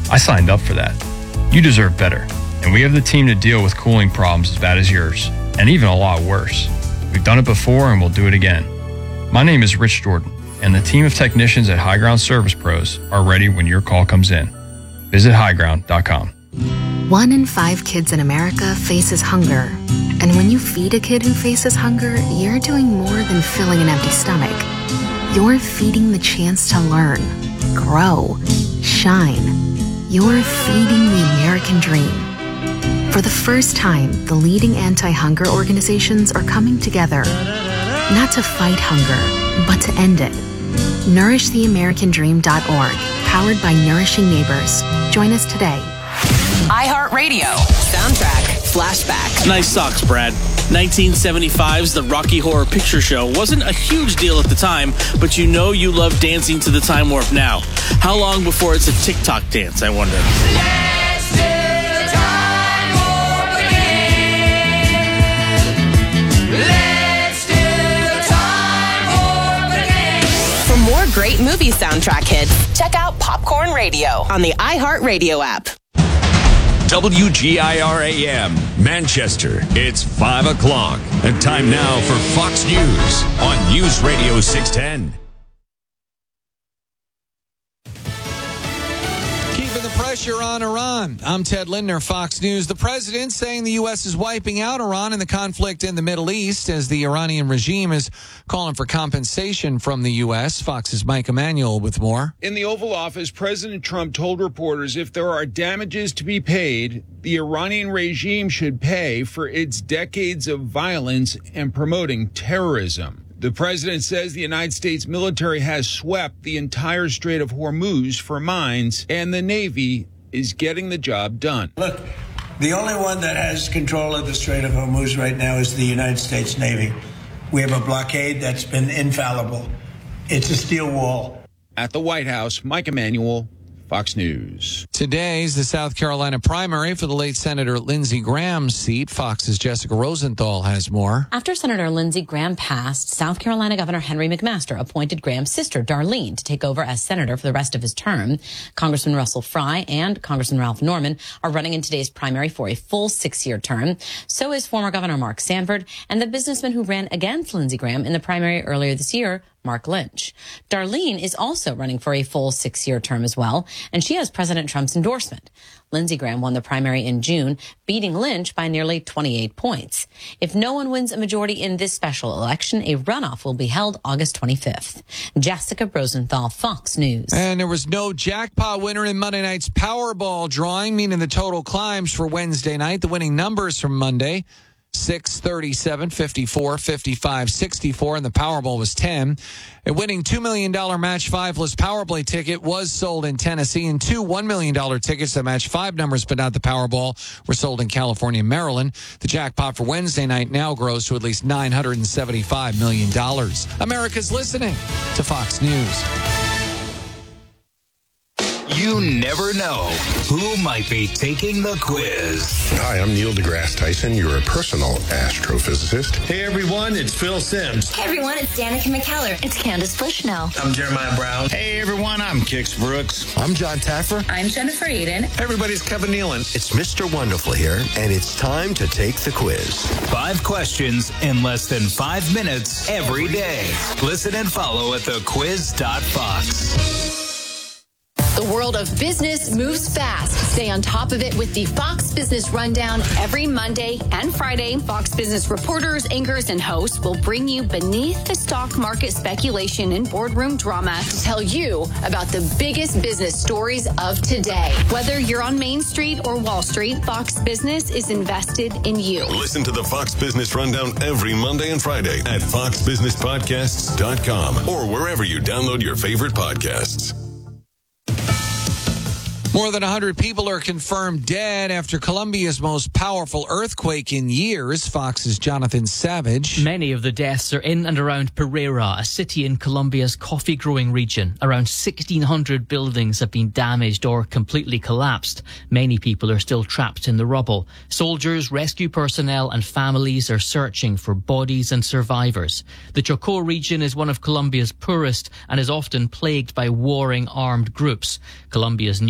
I signed up for that. You deserve better, and we have the team to deal with cooling problems as bad as yours, and even a lot worse. We've done it before and we'll do it again. My name is Rich Jordan, and the team of technicians at High Ground Service Pros are ready when your call comes in. Visit highground.com. 1 in 5 kids in America faces hunger. And when you feed a kid who faces hunger, you're doing more than filling an empty stomach. You're feeding the chance to learn, grow, shine. You're feeding the American dream. For the first time, the leading anti-hunger organizations are coming together, not to fight hunger, but to end it. NourishTheAmericanDream.org, powered by Nourishing Neighbors. Join us today. iHeartRadio. Soundtrack. Flashback. Nice socks, Brad. 1975's The Rocky Horror Picture Show wasn't a huge deal at the time, but you know you love dancing to the time warp now. How long before it's a TikTok dance, I wonder? Let's do the time warp again. Let's do the time warp again. For more great movie soundtrack hits, check out Popcorn Radio on the iHeartRadio app. WGIR-AM, Manchester. It's 5 o'clock. And time now for Fox News on News Radio 610. Keeping the pressure on Iran. I'm Ted Lindner, Fox News. The president saying the U.S. is wiping out Iran in the conflict in the Middle East as the Iranian regime is calling for compensation from the U.S. Fox's Mike Emanuel with more. In the Oval Office, President Trump told reporters if there are damages to be paid, the Iranian regime should pay for its decades of violence and promoting terrorism. The president says the United States military has swept the entire Strait of Hormuz for mines, and the Navy is getting the job done. Look, the only one that has control of the Strait of Hormuz right now is the United States Navy. We have a blockade that's been infallible. It's a steel wall. At the White House, Mike Emanuel, Fox News. Today's the South Carolina primary for the late Senator Lindsey Graham's seat. Fox's Jessica Rosenthal has more. After Senator Lindsey Graham passed, South Carolina Governor Henry McMaster appointed Graham's sister, Darlene, to take over as senator for the rest of his term. Congressman Russell Fry and Congressman Ralph Norman are running in today's primary for a full 6-year term. So is former Governor Mark Sanford and the businessman who ran against Lindsey Graham in the primary earlier this year, Mark Lynch. Darlene is also running for a full 6-year term as well, and she has President Trump's endorsement. Lindsey Graham won the primary in June, beating Lynch by nearly 28 points. If no one wins a majority in this special election, a runoff will be held August 25th. Jessica Rosenthal, Fox News. And there was no jackpot winner in Monday night's Powerball drawing, meaning the total climbs for Wednesday night. The winning numbers from Monday: 6, 37, 54, 55, 64, and the Powerball was 10. A winning $2 million match 5-less Powerplay ticket was sold in Tennessee, and 2 $1 million tickets that match 5 numbers but not the Powerball were sold in California and Maryland. The jackpot for Wednesday night now grows to at least $975 million. America's listening to Fox News. You never know who might be taking the quiz. Hi, I'm Neil deGrasse Tyson, your personal astrophysicist. Hey everyone, it's Phil Simms. Hey everyone, it's Danica McKellar. It's Candace Bushnell. I'm Jeremiah Brown. Hey everyone, I'm Kix Brooks. I'm John Taffer. I'm Jennifer Eden. Hey everybody's Kevin Nealon. It's Mr. Wonderful here, and it's time to take the quiz. 5 questions in less than 5 minutes every day. Listen and follow at thequiz.fox. The world of business moves fast. Stay on top of it with the Fox Business Rundown every Monday and Friday. Fox Business reporters, anchors, and hosts will bring you beneath the stock market speculation and boardroom drama to tell you about the biggest business stories of today. Whether you're on Main Street or Wall Street, Fox Business is invested in you. Listen to the Fox Business Rundown every Monday and Friday at foxbusinesspodcasts.com or wherever you download your favorite podcasts. More than 100 people are confirmed dead after Colombia's most powerful earthquake in years. Fox's Jonathan Savage. Many of the deaths are in and around Pereira, a city in Colombia's coffee-growing region. Around 1,600 buildings have been damaged or completely collapsed. Many people are still trapped in the rubble. Soldiers, rescue personnel and families are searching for bodies and survivors. The Chocó region is one of Colombia's poorest and is often plagued by warring armed groups. Colombia's